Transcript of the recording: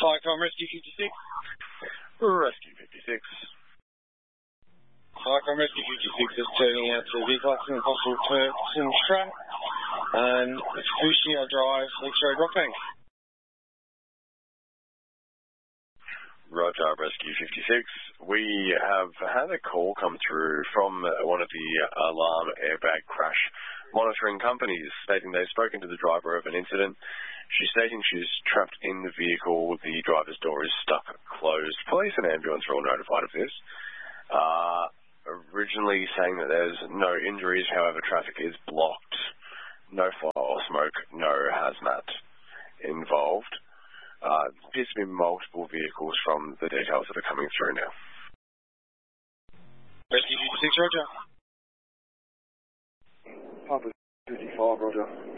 Hi, Rescue 56. Rescue 56. Hi, Rescue 56 is turning out to vehicle accident possible Turton Strat and Fushio Drive, Lakes Road, Rockbank. Roger, Rescue 56. We have had a call come through from one of the alarm airbag crash monitoring companies stating they've spoken to the driver of an incident. She's stating she's trapped in the vehicle. The driver's door is stuck closed. Police and ambulance are all notified of this. Originally saying that there's no injuries, however, traffic is blocked. No fire or smoke, no hazmat involved. Appears to be multiple vehicles from the details that are coming through now. Rescue 56, Roger. Papa 55, Roger.